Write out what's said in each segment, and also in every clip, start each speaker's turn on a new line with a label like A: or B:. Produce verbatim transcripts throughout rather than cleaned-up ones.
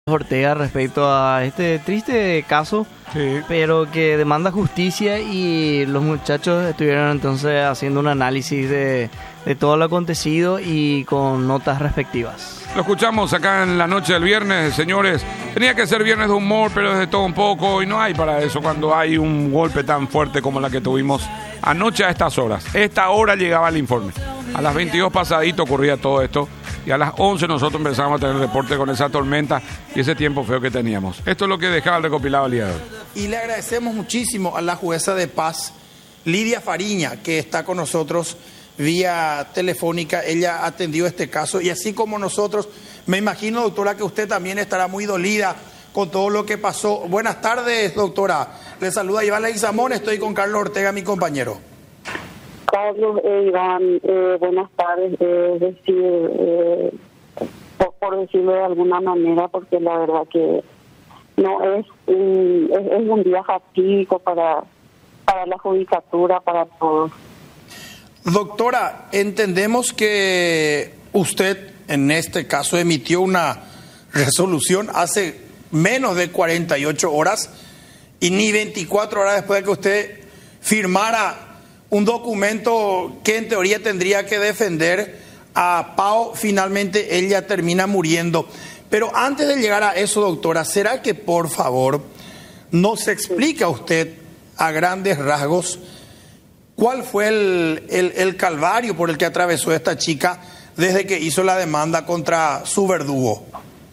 A: Ortega respecto a este triste caso,
B: Sí.
A: pero que demanda justicia, y los muchachos estuvieron entonces haciendo un análisis de, de todo lo acontecido y con notas respectivas.
B: Lo escuchamos acá en la noche del viernes, señores. Tenía que ser viernes de humor, pero es de todo un poco, y no hay para eso cuando hay un golpe tan fuerte como la que tuvimos anoche a estas horas. Esta hora llegaba el informe. A las veintidós pasadito ocurría todo esto, y a las once nosotros empezamos a tener reporte con esa tormenta y ese tiempo feo que teníamos. Esto es lo que dejaba el recopilado el día de hoy.
C: Y le agradecemos muchísimo a la jueza de paz, Lidia Fariña, que está con nosotros vía telefónica. Ella atendió este caso y así como nosotros, me imagino, doctora, que usted también estará muy dolida con todo lo que pasó. Buenas tardes, doctora. Le saluda Iván Leguizamón, estoy con Carlos Ortega, mi compañero.
D: Carlos, eh, Iván, eh, buenas tardes. Eh, decir, eh, por, por decirlo de alguna manera, porque la verdad que no es un, es, es un día fatídico para, para la judicatura, para todos.
C: Doctora, entendemos que usted en este caso emitió una resolución hace menos de cuarenta y ocho horas y ni veinticuatro horas después de que usted firmara un documento que en teoría tendría que defender a Pao. Finalmente ella termina muriendo. Pero antes de llegar a eso, doctora, ¿será que por favor nos explica usted a grandes rasgos cuál fue el, el, el calvario por el que atravesó esta chica desde que hizo la demanda contra su verdugo?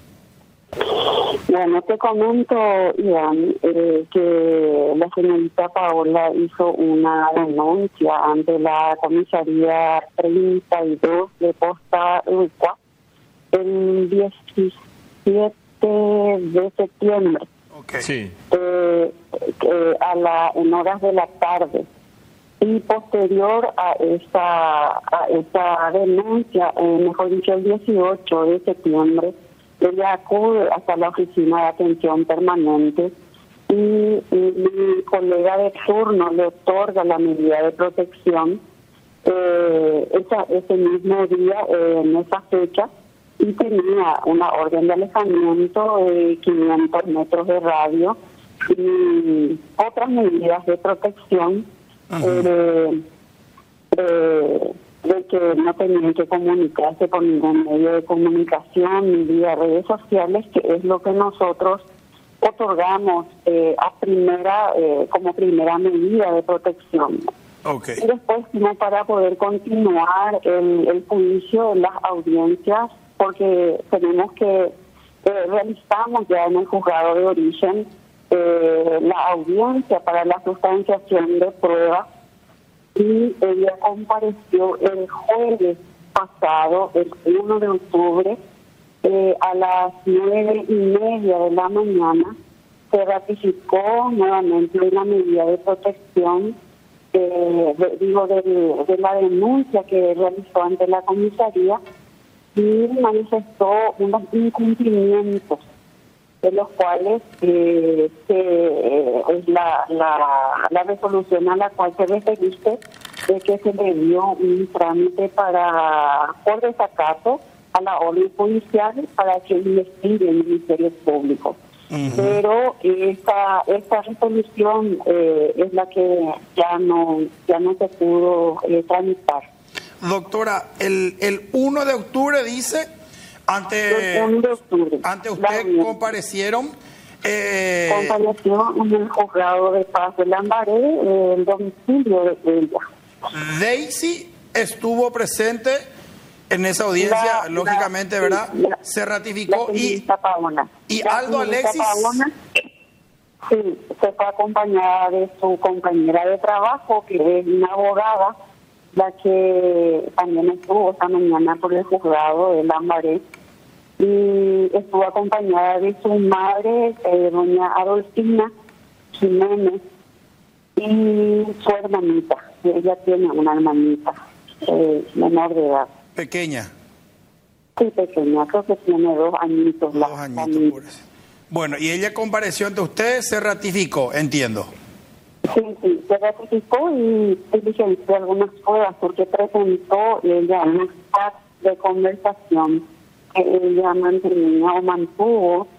D: Bueno, te comento, Iván, eh, que la señorita Paola hizo una denuncia ante la comisaría treinta y dos de Posta Uruguay el diecisiete de septiembre.
C: Okay.
B: Sí.
D: Eh, eh, a la, en horas de la tarde. Y posterior a esa, a esa denuncia, eh, mejor dicho, el dieciocho de septiembre, ella acude hasta la oficina de atención permanente y, y mi colega de turno le otorga la medida de protección eh, esa, ese mismo día, eh, en esa fecha, y tenía una orden de alejamiento de quinientos metros de radio y otras medidas de protección. Uh-huh. eh, eh, de que no tenían que comunicarse por ningún medio de comunicación ni vía redes sociales, que es lo que nosotros otorgamos eh, a primera eh, como primera medida de protección.
C: Okay.
D: Y después, no, para poder continuar el, el juicio, las audiencias, porque tenemos que eh, realizamos ya en el juzgado de origen eh, la audiencia para la sustanciación de pruebas. Y ella compareció el jueves pasado, el uno de octubre, eh, a las nueve y media de la mañana. Se ratificó nuevamente una medida de protección, eh, de, digo, de, de la denuncia que realizó ante la comisaría, y manifestó unos incumplimientos, de los cuales eh, se, eh, es la, la, la resolución a la cual se referiste, de que se le dio un trámite para por desacato a la orden judicial para que investigue el Ministerio Público. Uh-huh. Pero esta esta resolución eh, es la que ya no ya no se pudo eh, tramitar.
C: Doctora, el, el uno de octubre dice... Ante, ante usted comparecieron eh,
D: compareció en el juzgado de paz de Lambaré, eh, el domicilio de ella.
C: Daisy estuvo presente en esa audiencia, la, lógicamente, la, ¿verdad? La, se ratificó y, y
D: la
C: Aldo Alexis
D: Paola, sí, se fue acompañada de su compañera de trabajo, que es una abogada, la que también estuvo esta mañana por el juzgado de Lambaré, y estuvo acompañada de su madre, eh, doña Adolfina Jiménez, y su hermanita. Ella tiene una hermanita eh, menor de edad.
C: ¿Pequeña?
D: Sí, pequeña, creo que tiene dos añitos.
C: Dos añitos, por eso. Bueno, y ella compareció ante ustedes, se ratificó, entiendo.
D: Sí, sí, se ratificó y diligenció algunas pruebas porque presentó ella un chat de conversación que ella mantenía o mantuvo